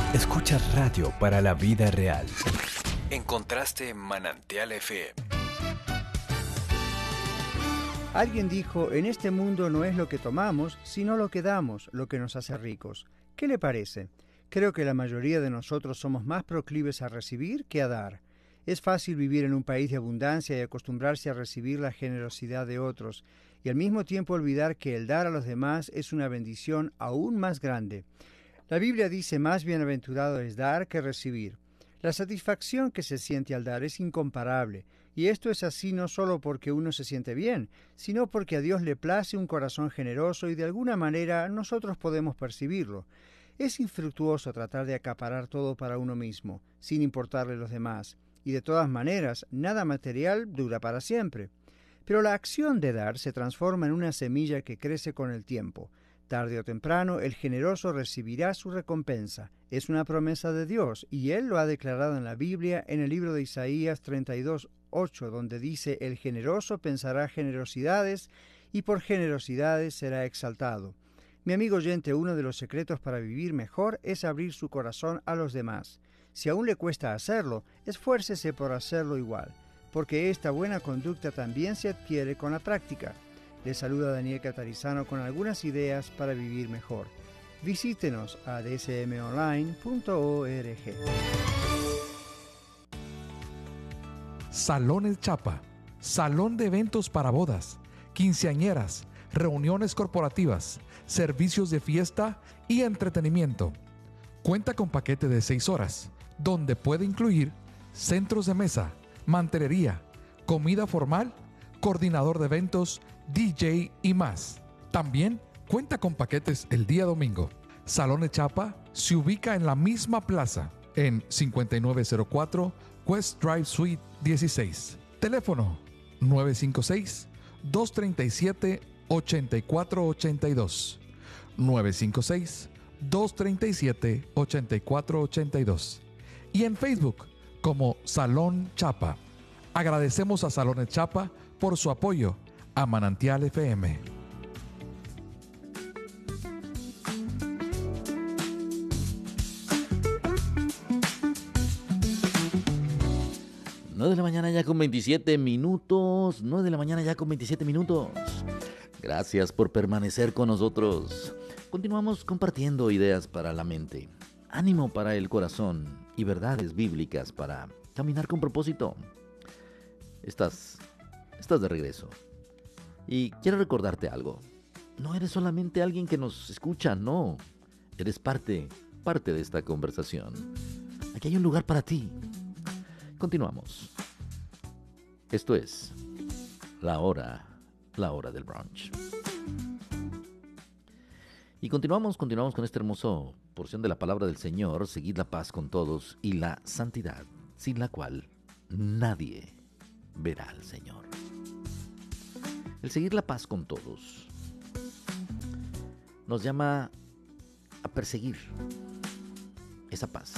Escuchas radio para la vida real. Encontraste Manantial FM. Alguien dijo, en este mundo no es lo que tomamos, sino lo que damos, lo que nos hace ricos. ¿Qué le parece? Creo que la mayoría de nosotros somos más proclives a recibir que a dar. Es fácil vivir en un país de abundancia y acostumbrarse a recibir la generosidad de otros, y al mismo tiempo olvidar que el dar a los demás es una bendición aún más grande. La Biblia dice, más bienaventurado es dar que recibir. La satisfacción que se siente al dar es incomparable, y esto es así no solo porque uno se siente bien, sino porque a Dios le place un corazón generoso y de alguna manera nosotros podemos percibirlo. Es infructuoso tratar de acaparar todo para uno mismo, sin importarle los demás, y de todas maneras, nada material dura para siempre. Pero la acción de dar se transforma en una semilla que crece con el tiempo. Tarde o temprano, el generoso recibirá su recompensa. Es una promesa de Dios, y Él lo ha declarado en la Biblia, en el libro de Isaías 32:8, donde dice, el generoso pensará generosidades, y por generosidades será exaltado. Mi amigo oyente, uno de los secretos para vivir mejor es abrir su corazón a los demás. Si aún le cuesta hacerlo, esfuércese por hacerlo igual, porque esta buena conducta también se adquiere con la práctica. Les saluda Daniel Catarizano con algunas ideas para vivir mejor. Visítenos a dsmonline.org. Salón El Chapa, salón de eventos para bodas, quinceañeras, reuniones corporativas, servicios de fiesta y entretenimiento. Cuenta con paquete de 6 horas, donde puede incluir centros de mesa, mantelería, comida formal, coordinador de eventos, DJ y más. También cuenta con paquetes el día domingo. Salón de Chapa se ubica en la misma plaza, en 5904 West Drive Suite 16. Teléfono 956-237-8482. 956-237-8482. Y en Facebook como Salón Chapa. Agradecemos a Salón Chapa por su apoyo a Manantial FM. Nueve de la mañana ya con 27 minutos. 9 de la mañana ya con 27 minutos. Gracias por permanecer con nosotros. Continuamos compartiendo ideas para la mente, ánimo para el corazón y verdades bíblicas para caminar con propósito. Estás de regreso. Y quiero recordarte algo. No eres solamente alguien que nos escucha, no. Eres parte de esta conversación. Aquí hay un lugar para ti. Continuamos. Esto es la hora del brunch. Y continuamos con esta hermosa porción de la palabra del Señor. Seguid la paz con todos y la santidad, sin la cual nadie verá al Señor. El seguir la paz con todos nos llama a perseguir esa paz.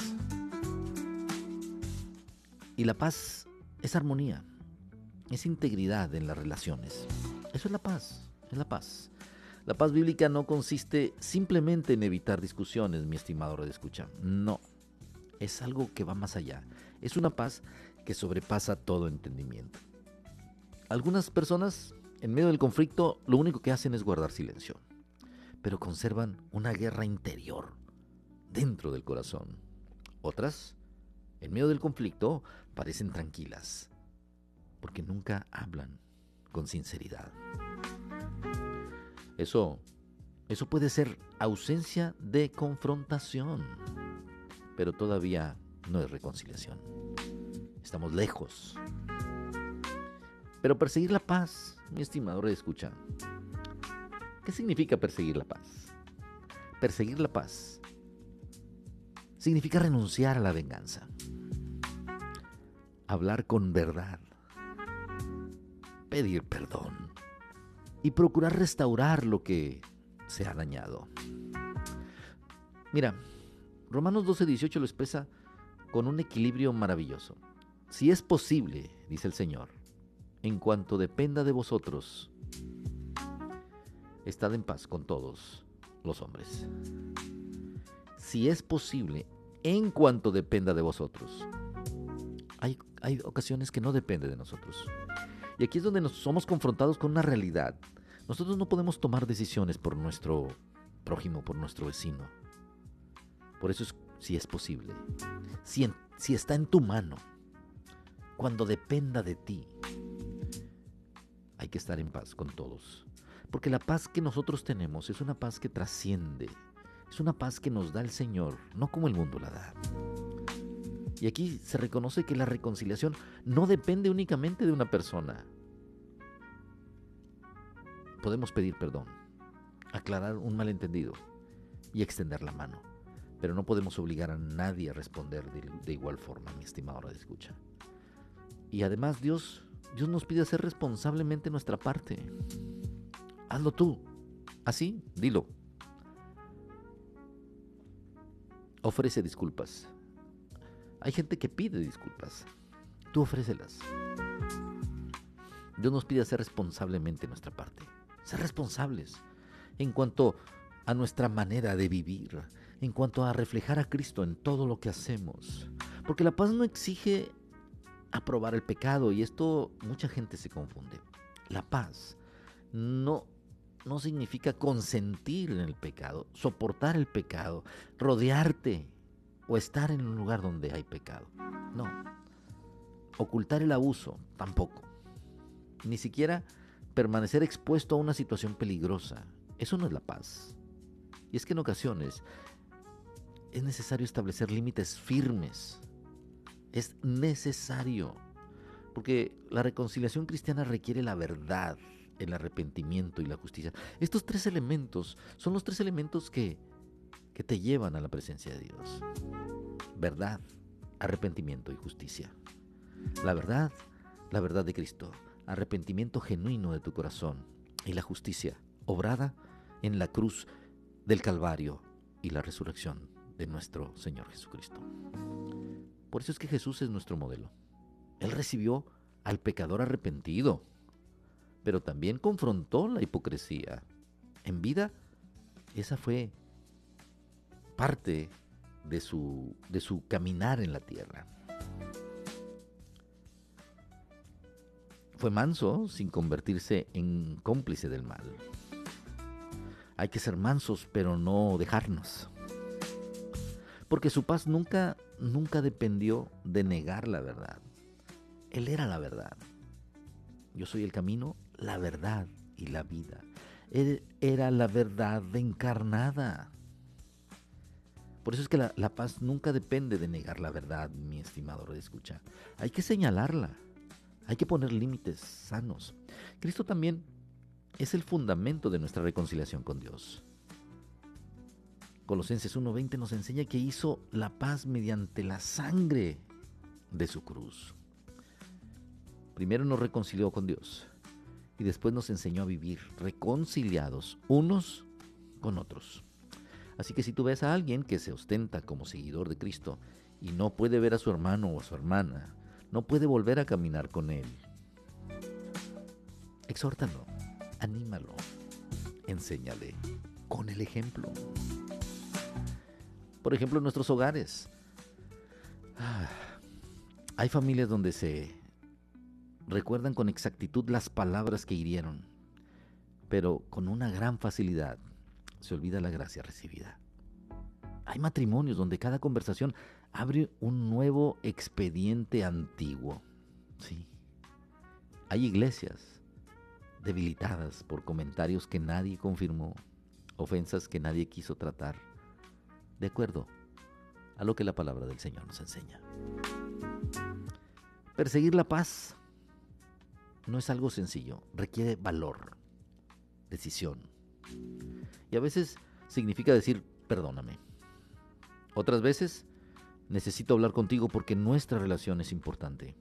Y la paz es armonía, es integridad en las relaciones. Eso es la paz, es la paz. La paz bíblica no consiste simplemente en evitar discusiones, mi estimado radioescucha. No, es algo que va más allá. Es una paz que sobrepasa todo entendimiento. Algunas personas, en medio del conflicto, lo único que hacen es guardar silencio, pero conservan una guerra interior dentro del corazón. Otras, en medio del conflicto, parecen tranquilas, porque nunca hablan con sinceridad. Eso puede ser ausencia de confrontación, pero todavía no es reconciliación. Estamos lejos. Pero perseguir la paz, mi estimado escucha. ¿Qué significa perseguir la paz? Perseguir la paz significa renunciar a la venganza, hablar con verdad, pedir perdón y procurar restaurar lo que se ha dañado. Mira, Romanos 12:18 lo expresa con un equilibrio maravilloso. Si es posible, dice el Señor, en cuanto dependa de vosotros, estad en paz con todos los hombres. Si es posible, en cuanto dependa de vosotros. Hay ocasiones que no depende de nosotros. Y aquí es donde nos somos confrontados con una realidad. Nosotros no podemos tomar decisiones por nuestro prójimo, por nuestro vecino. Por eso si es posible, si está en tu mano, cuando dependa de ti, hay que estar en paz con todos. Porque la paz que nosotros tenemos es una paz que trasciende. Es una paz que nos da el Señor, no como el mundo la da. Y aquí se reconoce que la reconciliación no depende únicamente de una persona. Podemos pedir perdón, aclarar un malentendido y extender la mano. Pero no podemos obligar a nadie a responder de igual forma, mi estimado radioescucha. Y además Dios nos pide hacer responsablemente nuestra parte. Hazlo tú. Así, dilo. Ofrece disculpas. Hay gente que pide disculpas. Tú ofrécelas. Dios nos pide hacer responsablemente nuestra parte. Ser responsables en cuanto a nuestra manera de vivir, en cuanto a reflejar a Cristo en todo lo que hacemos. Porque la paz no exige aprobar el pecado, y esto mucha gente se confunde. La paz no significa consentir en el pecado, soportar el pecado, rodearte o estar en un lugar donde hay pecado. No. Ocultar el abuso, tampoco. Ni siquiera permanecer expuesto a una situación peligrosa. Eso no es la paz. Y es que en ocasiones es necesario establecer límites firmes. Es necesario. Porque la reconciliación cristiana requiere la verdad, el arrepentimiento y la justicia. Estos 3 elementos son los 3 elementos que te llevan a la presencia de Dios. Verdad, arrepentimiento y justicia. La verdad de Cristo, arrepentimiento genuino de tu corazón, y la justicia, obrada en la cruz del Calvario y la resurrección de nuestro Señor Jesucristo. Por eso es que Jesús es nuestro modelo. Él recibió al pecador arrepentido, pero también confrontó la hipocresía. En vida, esa fue parte de su caminar en la tierra. Fue manso sin convertirse en cómplice del mal. Hay que ser mansos, pero no dejarnos. Porque su paz nunca dependió de negar la verdad. Él era la verdad. Yo soy el camino, la verdad y la vida. Él era la verdad encarnada. Por eso es que la paz nunca depende de negar la verdad, mi estimado radioescucha. Hay que señalarla. Hay que poner límites sanos. Cristo también es el fundamento de nuestra reconciliación con Dios. Colosenses 1:20 nos enseña que hizo la paz mediante la sangre de su cruz. Primero nos reconcilió con Dios y después nos enseñó a vivir reconciliados unos con otros. Así que si tú ves a alguien que se ostenta como seguidor de Cristo y no puede ver a su hermano o a su hermana, no puede volver a caminar con él, exhórtalo, anímalo, enséñale con el ejemplo. Por ejemplo, en nuestros hogares, hay familias donde se recuerdan con exactitud las palabras que hirieron, pero con una gran facilidad se olvida la gracia recibida. Hay matrimonios donde cada conversación abre un nuevo expediente antiguo. Sí. Hay iglesias debilitadas por comentarios que nadie confirmó, ofensas que nadie quiso tratar, de acuerdo a lo que la palabra del Señor nos enseña. Perseguir la paz no es algo sencillo, requiere valor, decisión. Y a veces significa decir, perdóname. Otras veces, necesito hablar contigo porque nuestra relación es importante.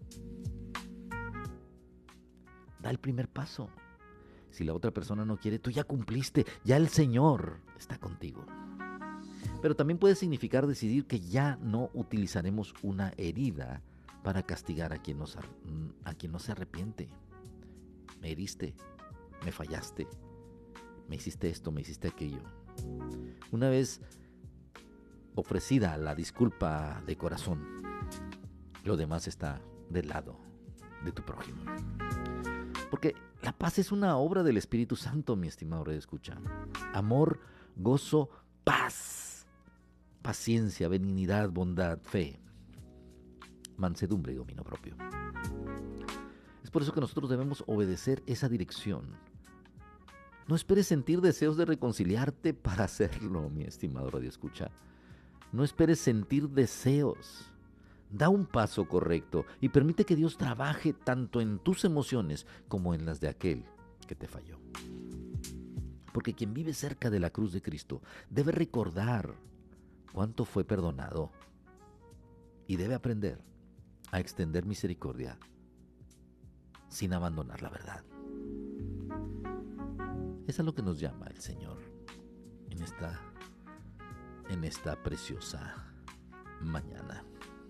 Da el primer paso. Si la otra persona no quiere, tú ya cumpliste, ya el Señor está contigo. Pero también puede significar decidir que ya no utilizaremos una herida para castigar a quien no se arrepiente. Me heriste, me fallaste, me hiciste esto, me hiciste aquello. Una vez ofrecida la disculpa de corazón, lo demás está del lado de tu prójimo. Porque la paz es una obra del Espíritu Santo, mi estimado Radio Escucha. Amor, gozo, paz, paciencia, benignidad, bondad, fe, mansedumbre y dominio propio. Es por eso que nosotros debemos obedecer esa dirección. No esperes sentir deseos de reconciliarte para hacerlo, mi estimado Radio Escucha. No esperes sentir deseos. Da un paso correcto y permite que Dios trabaje tanto en tus emociones como en las de aquel que te falló. Porque quien vive cerca de la cruz de Cristo debe recordar cuánto fue perdonado y debe aprender a extender misericordia sin abandonar la verdad. Es a lo que nos llama el Señor en esta preciosa mañana.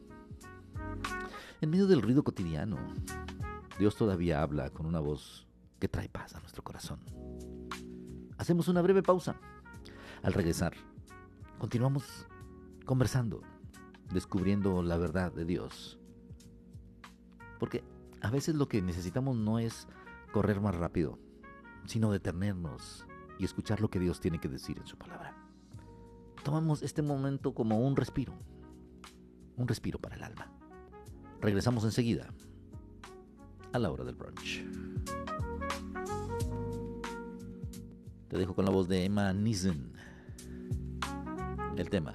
En medio del ruido cotidiano, Dios todavía habla con una voz que trae paz a nuestro corazón. Hacemos una breve pausa. Al regresar, continuamos conversando, descubriendo la verdad de Dios. Porque a veces lo que necesitamos no es correr más rápido, sino detenernos y escuchar lo que Dios tiene que decir en su palabra. Tomamos este momento como un respiro para el alma. Regresamos enseguida a la hora del brunch. Te dejo con la voz de Emma Nissen. El tema: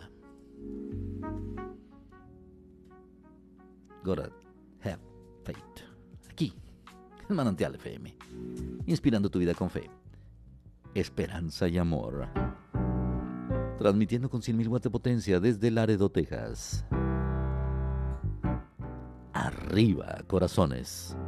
Gotta Have Faith. Aquí, en Manantial FM. Inspirando tu vida con fe, esperanza y amor. Transmitiendo con 100.000 watts de potencia desde Laredo, Texas. Arriba, corazones.